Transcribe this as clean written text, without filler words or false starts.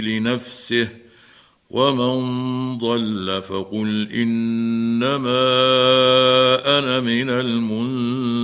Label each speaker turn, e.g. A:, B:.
A: لنفسه ومن ضل فقل إنما أنا من المنذرين